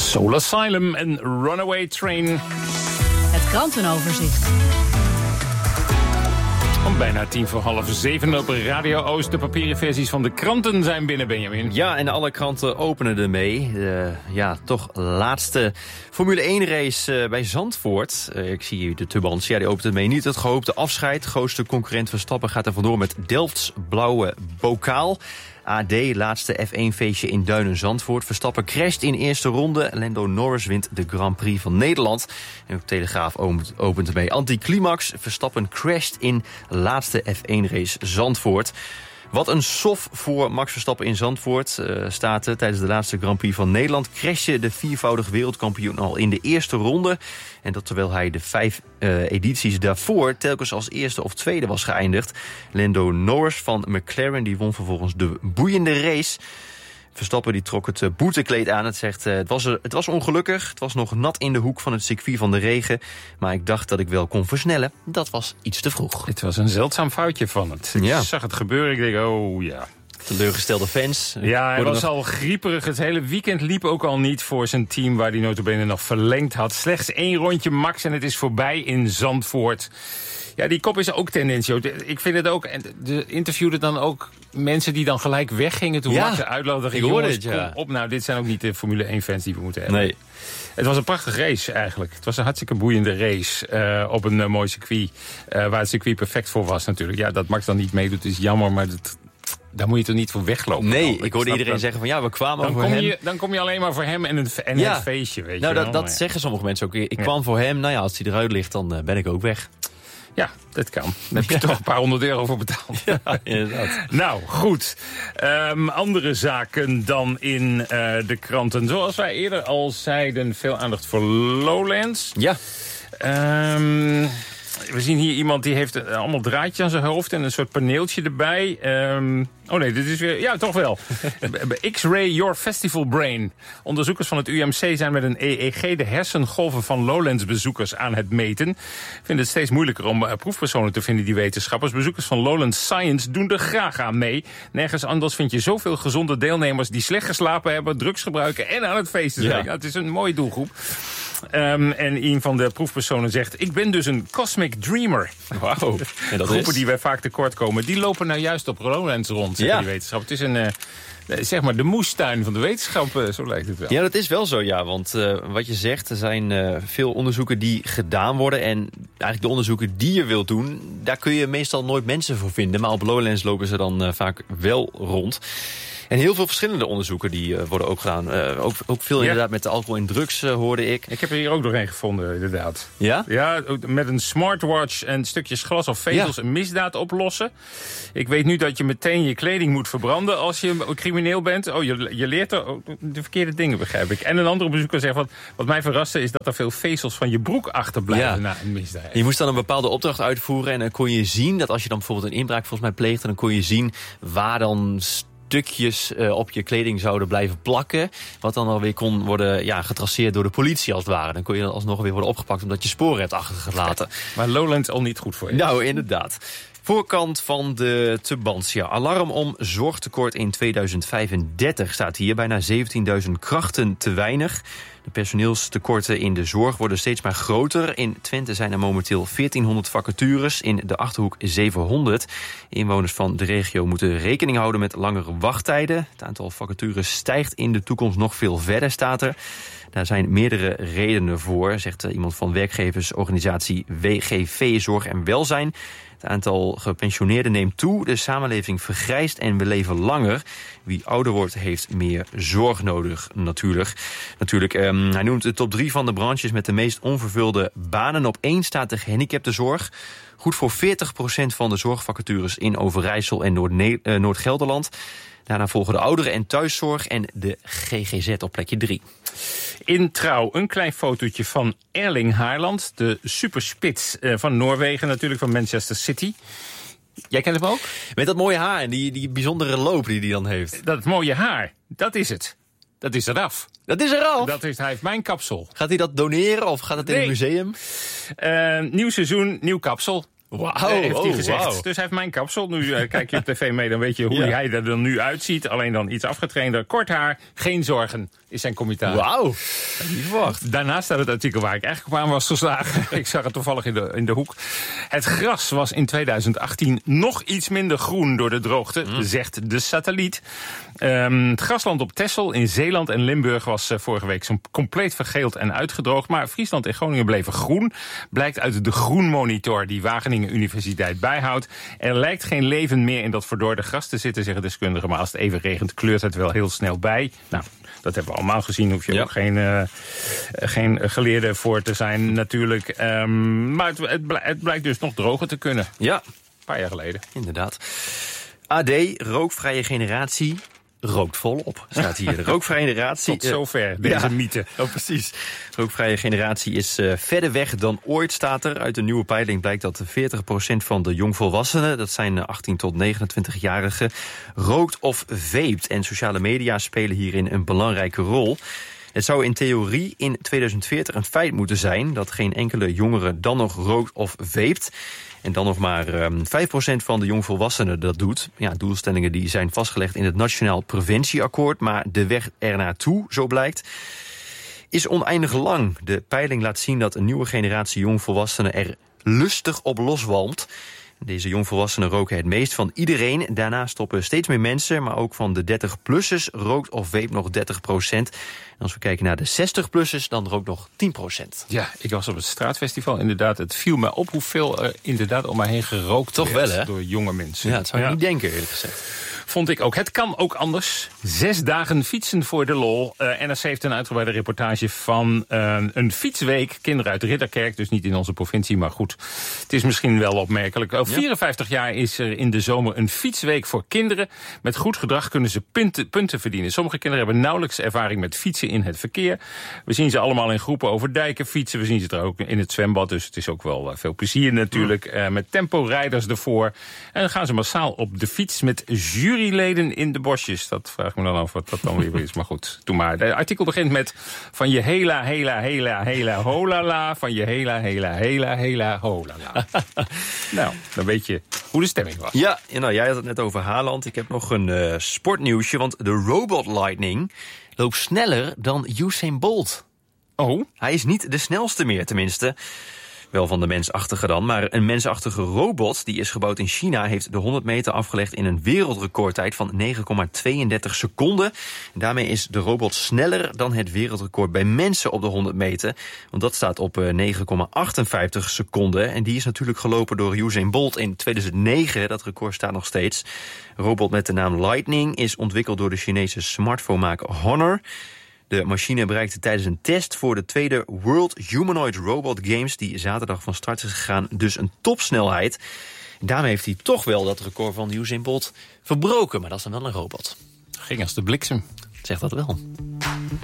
Soul Asylum en Runaway Train. Het krantenoverzicht. Om bijna 6:50 op Radio Oost. De papieren versies van de kranten zijn binnen, Benjamin. Ja, en alle kranten openen ermee. Toch laatste Formule 1 race bij Zandvoort. Ik zie hier de Tubantia, die opent ermee. Niet het gehoopte afscheid. Grootste concurrent Verstappen gaat er vandoor met Delfts blauwe bokaal. AD, laatste F1-feestje in Duinen-Zandvoort. Verstappen crasht in eerste ronde. Lando Norris wint de Grand Prix van Nederland. En op Telegraaf opent ermee. Anticlimax, Verstappen crasht in laatste F1-race Zandvoort. Wat een sof voor Max Verstappen in Zandvoort staat tijdens de laatste Grand Prix van Nederland. Crashte de viervoudig wereldkampioen al in de eerste ronde. En dat terwijl hij de 5 edities daarvoor telkens als eerste of tweede was geëindigd. Lando Norris van McLaren die won vervolgens de boeiende race. Verstappen die trok het boetekleed aan. Het zegt, het was ongelukkig. Het was nog nat in de hoek van het circuit van de regen. Maar ik dacht dat ik wel kon versnellen. Dat was iets te vroeg. Het was een zeldzaam foutje van het. Ik zag het gebeuren. Ik denk, oh ja. Teleurgestelde fans. Ja, hij was al grieperig. Het hele weekend liep ook al niet voor zijn team, waar hij nota bene nog verlengd had. Slechts 1 rondje max en het is voorbij in Zandvoort. Ja, die kop is ook tendentieus. Ik vind het ook. En de interviewde dan ook mensen die dan gelijk weggingen toen Max uitloofde. Ik hoorde het, ja. Kom op, nou, dit zijn ook niet de Formule 1-fans die we moeten hebben. Nee. Het was een prachtige race eigenlijk. Het was een hartstikke boeiende race op een mooi circuit. Waar het circuit perfect voor was natuurlijk. Ja, dat Max dan niet meedoet is jammer, maar daar moet je toch niet voor weglopen. Nee, ik hoorde iedereen zeggen van we kwamen voor hem. Dan kom je alleen maar voor hem en het feestje, weet je wel. Dat zeggen sommige mensen ook. Ik kwam voor hem, als hij eruit ligt, dan ben ik ook weg. Ja, dat kan. Daar heb je toch een paar €100 voor betaald. Ja, inderdaad. Nou, goed. Andere zaken dan in de kranten. Zoals wij eerder al zeiden, veel aandacht voor Lowlands. Ja. We zien hier iemand die heeft allemaal draadjes aan zijn hoofd en een soort paneeltje erbij. Oh nee, dit is weer... Ja, toch wel. X-ray your festival brain. Onderzoekers van het UMC zijn met een EEG de hersengolven van Lowlands-bezoekers aan het meten. Vinden het steeds moeilijker om proefpersonen te vinden, die wetenschappers. Bezoekers van Lowlands Science doen er graag aan mee. Nergens anders vind je zoveel gezonde deelnemers die slecht geslapen hebben, drugs gebruiken en aan het feesten zijn. Ja. Nou, het is een mooie doelgroep. En een van de proefpersonen zegt, ik ben dus een cosmic dreamer. Wauw. Groepen die wij vaak tekort komen, die lopen nou juist op Lowlands rond, zeggen die wetenschap. Het is zeg maar de moestuin van de wetenschap, zo lijkt het wel. Ja, dat is wel zo, ja. Want wat je zegt, er zijn veel onderzoeken die gedaan worden. En eigenlijk de onderzoeken die je wilt doen, daar kun je meestal nooit mensen voor vinden. Maar op Lowlands lopen ze dan vaak wel rond. En heel veel verschillende onderzoeken die worden ook gedaan. Ook veel inderdaad met de alcohol en drugs hoorde ik. Ik heb er hier ook nog een gevonden, inderdaad. Ja? Ja, met een smartwatch en stukjes glas of vezels een misdaad oplossen. Ik weet nu dat je meteen je kleding moet verbranden als je crimineel bent. Oh, je leert er de verkeerde dingen, begrijp ik. En een andere bezoeker zegt, wat mij verraste is dat er veel vezels van je broek achterblijven na een misdaad. Je moest dan een bepaalde opdracht uitvoeren en dan kon je zien dat als je dan bijvoorbeeld een inbraak volgens mij pleegde, dan kon je zien waar dan stukjes op je kleding zouden blijven plakken. Wat dan alweer kon worden getraceerd door de politie als het ware. Dan kon je dan alsnog weer worden opgepakt omdat je sporen hebt achtergelaten. Maar Lowlands al niet goed voor je. Nou, inderdaad. Voorkant van de Tubantia. Alarm om zorgtekort in 2035 staat hier. Bijna 17.000 krachten te weinig. De personeelstekorten in de zorg worden steeds maar groter. In Twente zijn er momenteel 1400 vacatures, in de Achterhoek 700. Inwoners van de regio moeten rekening houden met langere wachttijden. Het aantal vacatures stijgt in de toekomst nog veel verder, staat er. Daar zijn meerdere redenen voor, zegt iemand van werkgeversorganisatie WGV Zorg en Welzijn. Het aantal gepensioneerden neemt toe, de samenleving vergrijst en we leven langer. Wie ouder wordt, heeft meer zorg nodig, natuurlijk. Hij noemt de top 3 van de branches met de meest onvervulde banen. Op 1 staat de gehandicaptenzorg. Goed voor 40% van de zorgvacatures in Overijssel en Noord-Gelderland. Daarna volgen de ouderen- en thuiszorg en de GGZ op plekje 3. In Trouw een klein fotootje van Erling Haaland, de superspits van Noorwegen, natuurlijk van Manchester City. Jij kent hem ook? Met dat mooie haar en die bijzondere loop die hij dan heeft. Dat mooie haar, dat is het. Dat is eraf. Dat is eraf? Hij heeft mijn kapsel. Gaat hij dat doneren of gaat het in een museum? Nieuw seizoen, nieuw kapsel. Wauw, heeft hij gezegd. Wow. Dus hij heeft mijn kapsel. Nu kijk je op tv mee, dan weet je hoe hij er dan nu uitziet. Alleen dan iets afgetrainder. Kort haar, geen zorgen. is zijn commentaar. Wauw, niet verwacht. Daarnaast staat het artikel waar ik eigenlijk op aan was geslagen. Ik zag het toevallig in de hoek. Het gras was in 2018 nog iets minder groen door de droogte, zegt de satelliet. Het grasland op Texel in Zeeland en Limburg was vorige week zo'n compleet vergeeld en uitgedroogd. Maar Friesland en Groningen bleven groen. Blijkt uit de Groenmonitor die Wageningen Universiteit bijhoudt. Er lijkt geen leven meer in dat verdorde gras te zitten, zeggen deskundigen. Maar als het even regent, kleurt het wel heel snel bij. Nou, dat hebben we allemaal gezien. Hoef je ook geen geleerde voor te zijn natuurlijk. Maar het blijkt dus nog droger te kunnen. Ja. Een paar jaar geleden. Inderdaad. AD, rookvrije generatie, rookt volop, staat hier. De rookvrije generatie... Tot zover, deze mythe. Oh, precies. Rookvrije generatie is verder weg dan ooit, staat er. Uit een nieuwe peiling blijkt dat 40% van de jongvolwassenen, dat zijn 18 tot 29-jarigen, rookt of vapet. En sociale media spelen hierin een belangrijke rol. Het zou in theorie in 2040 een feit moeten zijn dat geen enkele jongere dan nog rookt of vapet. En dan nog maar 5% van de jongvolwassenen dat doet. Ja, doelstellingen die zijn vastgelegd in het Nationaal Preventieakkoord. Maar de weg ernaartoe, zo blijkt, is oneindig lang. De peiling laat zien dat een nieuwe generatie jongvolwassenen er lustig op loswalmt. Deze jongvolwassenen roken het meest van iedereen. Daarna stoppen steeds meer mensen, maar ook van de 30-plussers rookt of vape nog 30%. En als we kijken naar de 60-plussers, dan rookt nog 10%. Ja, ik was op het straatfestival. Inderdaad, het viel me op hoeveel er inderdaad om mij heen gerookt toch werd wel, hè? Door jonge mensen. Ja, dat zou je niet denken, eerlijk gezegd. Vond ik ook. Het kan ook anders. 6 dagen fietsen voor de lol. NRC heeft een uitgebreide reportage van een fietsweek. Kinderen uit Ridderkerk, dus niet in onze provincie, maar goed. Het is misschien wel opmerkelijk. 54 jaar is er in de zomer een fietsweek voor kinderen. Met goed gedrag kunnen ze punten verdienen. Sommige kinderen hebben nauwelijks ervaring met fietsen in het verkeer. We zien ze allemaal in groepen over dijken fietsen. We zien ze er ook in het zwembad, dus het is ook wel veel plezier natuurlijk. Met tempo-rijders ervoor. En dan gaan ze massaal op de fiets met juryleden in de bosjes. Dat vraag ik me dan af wat dat dan weer is. Maar goed, doe maar. Het artikel begint met van je hela holala. Van je hela holala. Nou, dan weet je hoe de stemming was. Ja, nou, jij had het net over Haaland. Ik heb nog een sportnieuwsje, want de Robot Lightning loopt sneller dan Usain Bolt. Oh? Hij is niet de snelste meer, tenminste. Wel van de mensachtige dan, maar een mensachtige robot, die is gebouwd in China, heeft de 100 meter afgelegd in een wereldrecordtijd van 9,32 seconden. En daarmee is de robot sneller dan het wereldrecord bij mensen op de 100 meter. Want dat staat op 9,58 seconden. En die is natuurlijk gelopen door Usain Bolt in 2009. Dat record staat nog steeds. Een robot met de naam Lightning is ontwikkeld door de Chinese smartphone-maker Honor. De machine bereikte tijdens een test voor de tweede World Humanoid Robot Games, die zaterdag van start is gegaan, dus een topsnelheid. Daarmee heeft hij toch wel dat record van Usain Bolt verbroken, maar dat is dan wel een robot. Ging als de bliksem. Zeg dat wel.